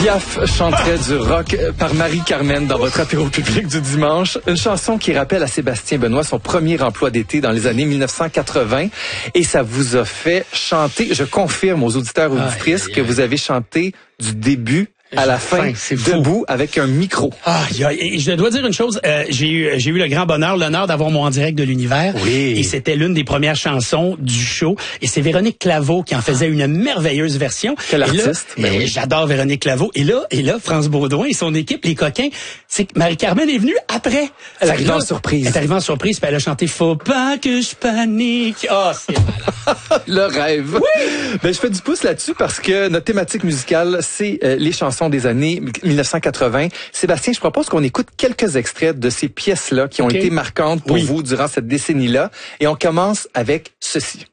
Piaf chanterait du rock par Marie-Carmen dans votre apéro public du dimanche. Une chanson qui rappelle à Sébastien Benoît son premier emploi d'été dans les années 1980. Et ça vous a fait chanter, je confirme aux auditeurs et auditrices que vous avez chanté du début à la fin, debout, avec un micro. Et je dois dire une chose, j'ai eu le grand bonheur, l'honneur d'avoir mon En direct de l'univers. Oui. Et c'était l'une des premières chansons du show. Et c'est Véronique Claveau qui en faisait une merveilleuse version. Quel artiste. Oui. J'adore Véronique Claveau. Et là, France Baudouin et son équipe, les coquins, c'est que Marie-Carmen est venue après. Elle est arrivée en surprise. Elle est arrivée en surprise, puis elle a chanté « Faut pas que je panique ». C'est le rêve. Oui! Je fais du pouce là-dessus parce que notre thématique musicale, c'est les chansons des années 1980. Sébastien, je propose qu'on écoute quelques extraits de ces pièces-là qui ont été marquantes pour vous durant cette décennie-là. Et on commence avec ceci.